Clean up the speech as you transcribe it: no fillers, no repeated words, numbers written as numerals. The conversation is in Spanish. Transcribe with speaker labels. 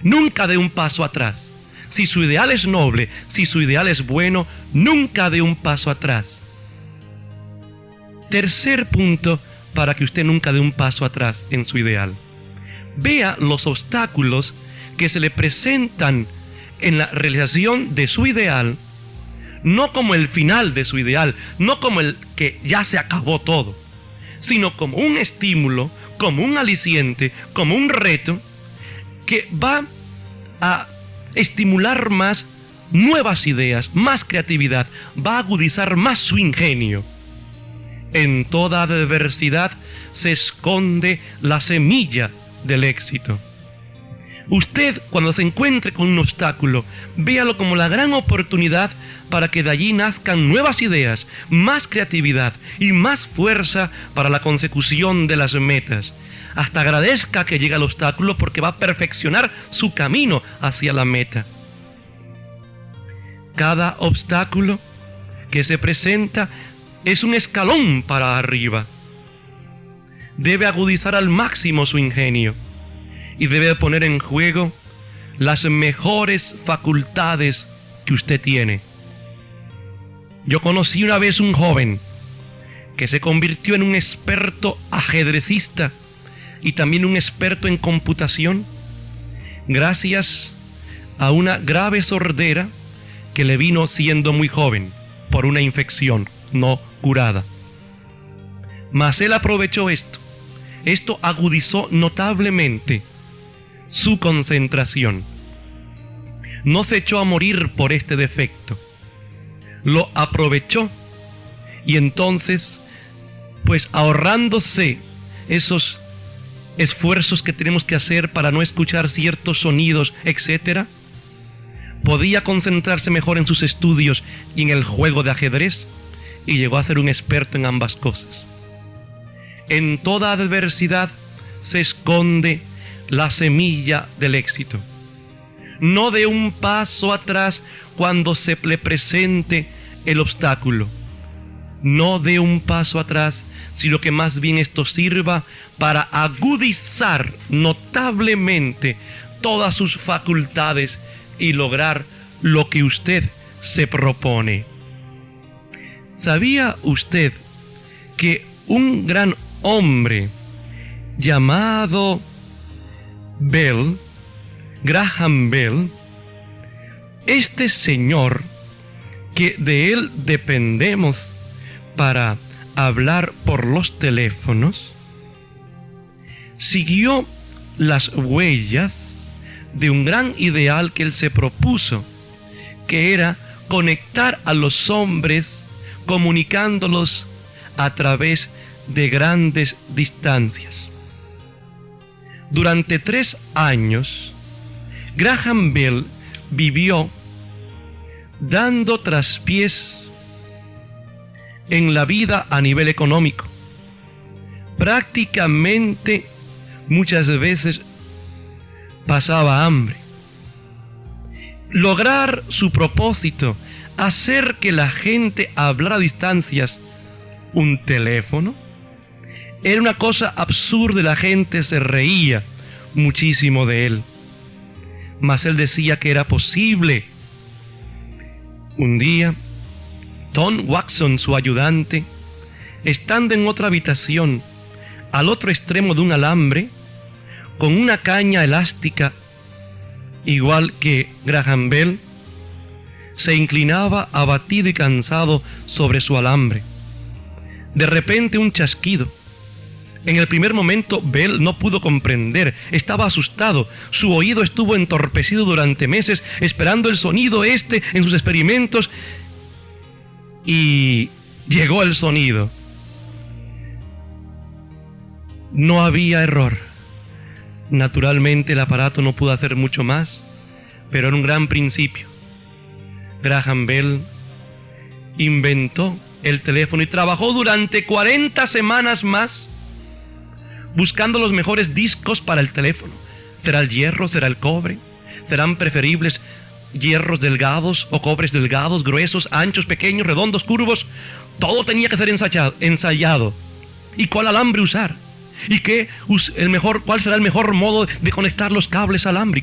Speaker 1: Nunca dé un paso atrás. Si su ideal es noble, si su ideal es bueno, nunca dé un paso atrás. Tercer punto para que usted nunca dé un paso atrás en su ideal. Vea los obstáculos que se le presentan en la realización de su ideal, no como el final de su ideal, no como el que ya se acabó todo, sino como un estímulo, como un aliciente, como un reto que va a estimular más nuevas ideas, más creatividad, va a agudizar más su ingenio. En toda adversidad se esconde la semilla del éxito. Usted, cuando se encuentre con un obstáculo, véalo como la gran oportunidad para que de allí nazcan nuevas ideas, más creatividad y más fuerza para la consecución de las metas. Hasta agradezca que llegue al obstáculo porque va a perfeccionar su camino hacia la meta. Cada obstáculo que se presenta es un escalón para arriba. Debe agudizar al máximo su ingenio y debe poner en juego las mejores facultades que usted tiene. Yo conocí una vez un joven que se convirtió en un experto ajedrecista y también un experto en computación, gracias a una grave sordera que le vino siendo muy joven por una infección no curada. Mas él aprovechó esto. Esto agudizó notablemente su concentración. No se echó a morir por este defecto. Lo aprovechó y entonces, pues ahorrándose esos esfuerzos que tenemos que hacer para no escuchar ciertos sonidos, etc., podía concentrarse mejor en sus estudios y en el juego de ajedrez, y llegó a ser un experto en ambas cosas. En toda adversidad se esconde la semilla del éxito. No dé un paso atrás cuando se le presente el obstáculo. No dé un paso atrás, sino que más bien esto sirva para agudizar notablemente todas sus facultades y lograr lo que usted se propone. ¿Sabía usted que un gran hombre llamado Graham Bell, este señor, que de él dependemos para hablar por los teléfonos, siguió las huellas de un gran ideal que él se propuso, que era conectar a los hombres comunicándolos a través de grandes distancias. Durante 3 años, Graham Bell vivió dando traspiés en la vida a nivel económico. Prácticamente muchas veces pasaba hambre. Lograr su propósito, hacer que la gente hablara a distancias un teléfono, era una cosa absurda. La gente se reía muchísimo de él, mas él decía que era posible. Un día, Tom Watson, su ayudante, estando en otra habitación, al otro extremo de un alambre, con una caña elástica, igual que Graham Bell, se inclinaba abatido y cansado sobre su alambre. De repente un chasquido. En el primer momento Bell no pudo comprender, estaba asustado. Su oído estuvo entorpecido durante meses esperando el sonido en sus experimentos, y llegó el sonido. No había error. Naturalmente el aparato no pudo hacer mucho más, pero era un gran principio. Graham Bell inventó el teléfono y trabajó durante 40 semanas más buscando los mejores discos para el teléfono. ¿Será el hierro? ¿Será el cobre? ¿Serán preferibles hierros delgados o cobres delgados, gruesos, anchos, pequeños, redondos, curvos? Todo tenía que ser ensayado. ¿Y cuál alambre usar? ¿Y cuál será el mejor modo de conectar los cables alámbricos?